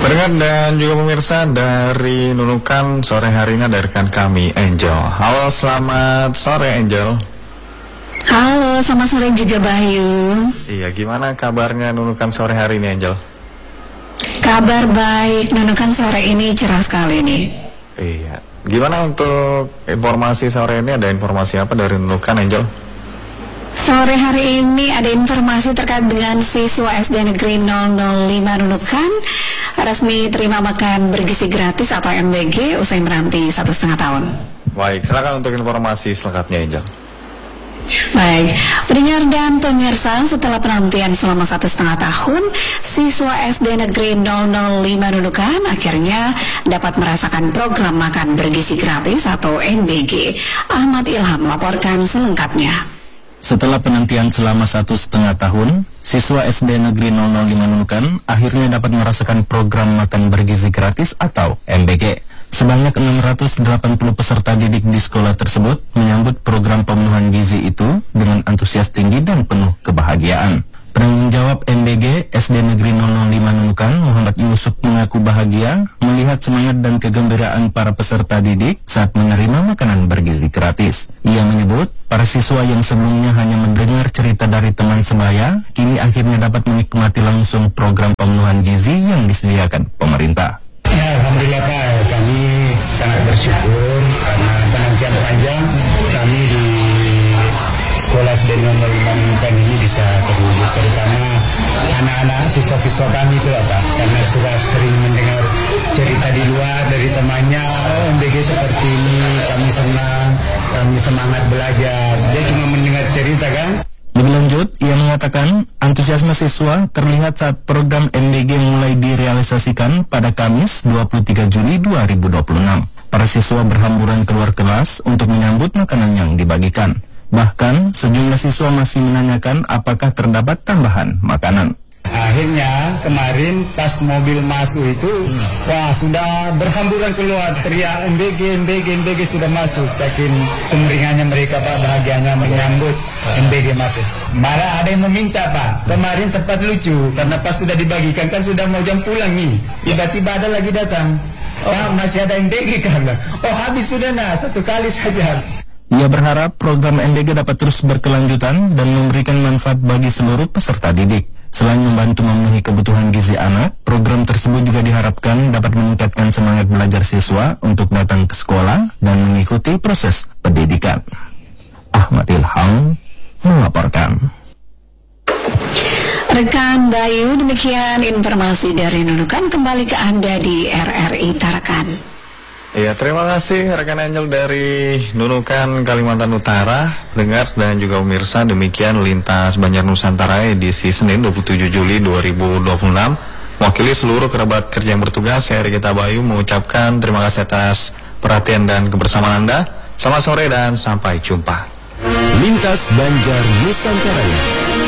Pendengar dan juga pemirsa dari Nunukan sore hari ini ada rekan kami Angel. Halo, selamat sore Angel. Halo, selamat sore juga Bayu. Iya, gimana kabarnya Nunukan sore hari ini Angel? Kabar baik, Nunukan sore ini cerah sekali nih. Iya, gimana untuk informasi sore ini, ada informasi apa dari Nunukan Angel? Sore hari ini ada informasi terkait dengan siswa SD Negeri 005 Nunukan resmi terima makan bergizi gratis atau MBG usai menanti 1,5 tahun. Baik, silakan untuk informasi selengkapnya Angel. Baik, pendengar dan pemirsa, setelah penantian selama 1,5 tahun, siswa SD Negeri 005 Nunukan akhirnya dapat merasakan program makan bergizi gratis atau MBG. Ahmad Ilham melaporkan selengkapnya. Setelah penantian selama 1,5 tahun, siswa SD Negeri 005 Nunukan akhirnya dapat merasakan program makan bergizi gratis atau MBG. Sebanyak 680 peserta didik di sekolah tersebut menyambut program pemenuhan gizi itu dengan antusias tinggi dan penuh kebahagiaan. Penanggung jawab MBG SD Negeri 005 Nunukan, Muhammad Yusuf, mengaku bahagia melihat semangat dan kegembiraan para peserta didik saat menerima makanan bergizi gratis. Ia menyebut, para siswa yang sebelumnya hanya mendengar cerita dari teman sebaya, kini akhirnya dapat menikmati langsung program pemenuhan gizi yang disediakan pemerintah. Ya, Alhamdulillah Pak, kami sangat bersyukur karena penantian panjang kami di Sekolah SD 005 Nunukan ini bisa terwujud, terutama anak-anak siswa-siswa kami itu Pak, karena sudah sering mendengar cerita di luar dari temannya, MBG seperti ini, kami senang, kami semangat belajar. Dia cuma mendengar cerita kan. Lebih lanjut, ia mengatakan antusiasme siswa terlihat saat program MBG mulai direalisasikan pada Kamis 23 Juli 2026. Para siswa berhamburan keluar kelas untuk menyambut makanan yang dibagikan. Bahkan, sejumlah siswa masih menanyakan apakah terdapat tambahan makanan. Akhirnya kemarin pas mobil masuk itu, wah sudah berhamburan keluar teriak MBG sudah masuk. Saking kemeringannya mereka Pak, bahagianya menyambut MBG masuk. Malah ada yang meminta Pak, kemarin sempat lucu karena pas sudah dibagikan kan sudah mau jam pulang nih, tiba-tiba ada lagi datang, Pak masih ada MBG kan? Oh habis sudah satu kali saja. Ia berharap program MBG dapat terus berkelanjutan dan memberikan manfaat bagi seluruh peserta didik. Selain membantu memenuhi kebutuhan gizi anak, program tersebut juga diharapkan dapat meningkatkan semangat belajar siswa untuk datang ke sekolah dan mengikuti proses pendidikan. Ahmad Ilham melaporkan. Rekan Bayu, demikian informasi dari Nunukan, kembali ke Anda di RRI Tarakan. Iya, terima kasih rekan Angel dari Nunukan, Kalimantan Utara. Dengar dan juga pemirsa, demikian Lintas Banjar Nusantara edisi Senin 27 Juli 2026. Mewakili seluruh kerabat kerja yang bertugas, saya Regita Bayu mengucapkan terima kasih atas perhatian dan kebersamaan Anda. Selamat sore dan sampai jumpa. Lintas Banjar Nusantara.